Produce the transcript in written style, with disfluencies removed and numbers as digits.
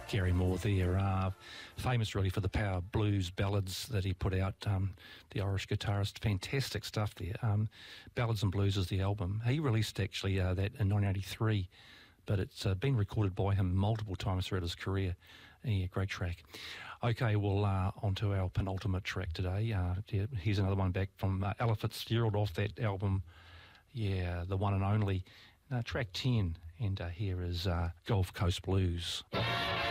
Gary Moore there, famous really for the power blues ballads that he put out, the Irish guitarist. Fantastic stuff there. Ballads and Blues is the album. He released actually that in 1983, but it's been recorded by him multiple times throughout his career. Yeah, great track. Okay, well, on to our penultimate track today. Here's another one back from Ella Fitzgerald off that album, the one and only, track 10, and here is Gulf Coast Blues.